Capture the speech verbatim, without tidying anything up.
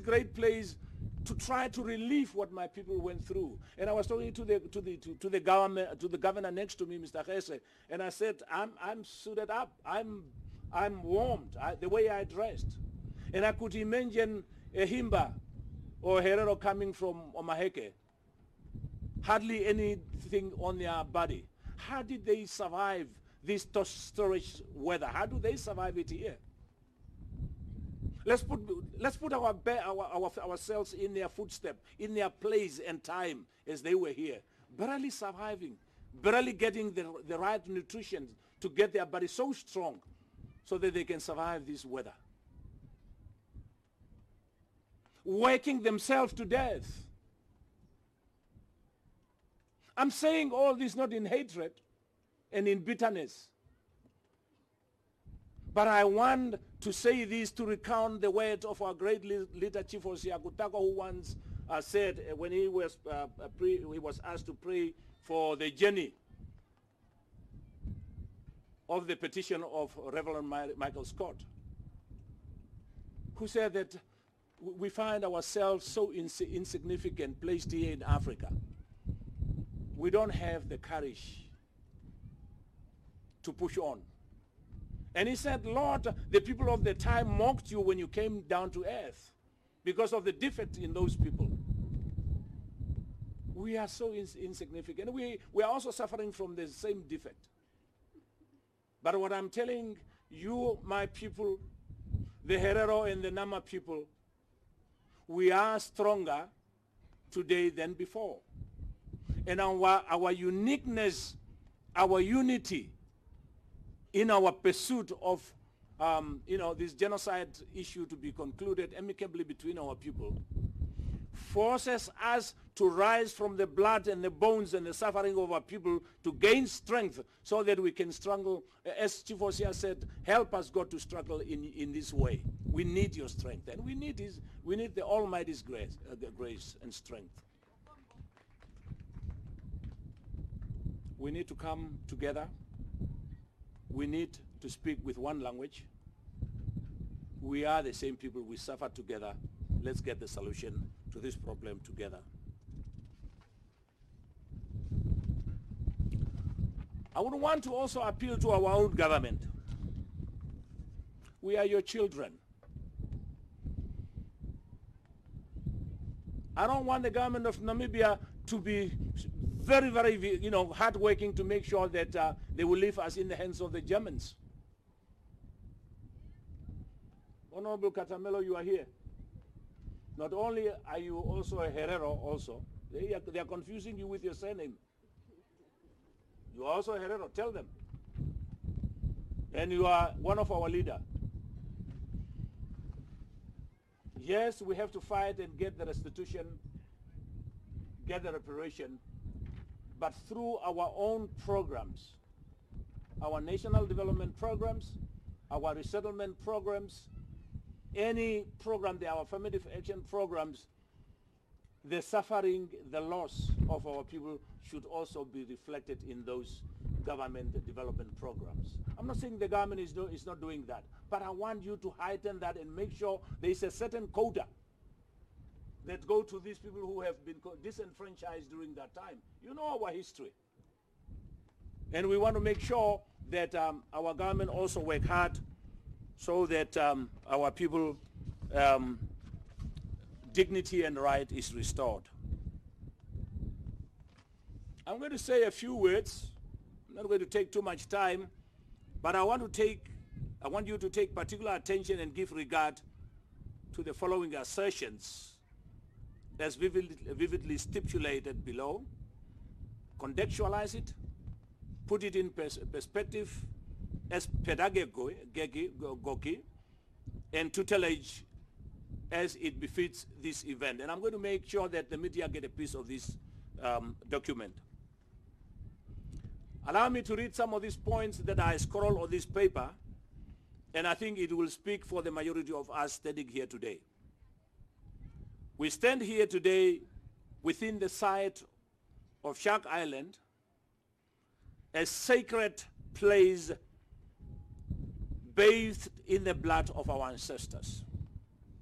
great place to try to relieve what my people went through. And I was talking to the to the to, to the government to the governor next to me, Mister Hesse, and I said, I'm I'm suited up. I'm I'm warmed. I, the way I dressed, and I could imagine a Himba or Herero coming from Omaheke, hardly anything on their body. How did they survive this storage weather? How do they survive it here? Let's put let's put our, our, our ourselves in their footstep, in their place and time as they were here, barely surviving, barely getting the, the right nutrition to get their body so strong so that they can survive this weather. Working themselves to death. I'm saying all this not in hatred and in bitterness, but I want to say this to recount the word of our great leader, Chief Hosea Kutako, who once uh, said uh, when he was, uh, pre he was asked to pray for the journey of the petition of Reverend Michael Scott, who said that we find ourselves so ins insignificant placed here in Africa. We don't have the courage to push on. And he said, Lord, the people of the time mocked you when you came down to earth because of the defect in those people. We are so ins insignificant. We, we are also suffering from the same defect. But what I'm telling you, my people, the Herero and the Nama people, we are stronger today than before. And our, our uniqueness, our unity in our pursuit of um, you know, this genocide issue to be concluded amicably between our people forces us to rise from the blood and the bones and the suffering of our people to gain strength so that we can struggle. As Chief Hosea said, help us, God, to struggle in, in this way. We need your strength, and we need, his, we need the Almighty's grace, uh, the grace and strength. We need to come together. We need to speak with one language. We are the same people. We suffer together. Let's get the solution to this problem together. I would want to also appeal to our own government. We are your children. I don't want the government of Namibia to be very, very, you know, hardworking to make sure that uh, they will leave us in the hands of the Germans. Honorable Katamelo, you are here. Not only are you also a Herero also, they are, they are confusing you with your surname. You are also a Herero, tell them. And you are one of our leaders. Yes, we have to fight and get the restitution, get the reparation, but through our own programs, our national development programs, our resettlement programs, any program, our affirmative action programs, the suffering, the loss of our people should also be reflected in those government development programs. I'm not saying the government is, do, is not doing that, but I want you to heighten that and make sure there is a certain quota that go to these people who have been disenfranchised during that time. You know our history. And we want to make sure that um, our government also work hard so that um, our people um, dignity and right is restored. I'm going to say a few words. I'm not going to take too much time, but I want to take, I want you to take particular attention and give regard to the following assertions as vividly, vividly stipulated below. Contextualize it, put it in pers perspective as pedagogy and tutelage as it befits this event. And I'm going to make sure that the media get a piece of this um, document. Allow me to read some of these points that I scroll on this paper, and I think it will speak for the majority of us standing here today. We stand here today within the site of Shark Island, a sacred place bathed in the blood of our ancestors.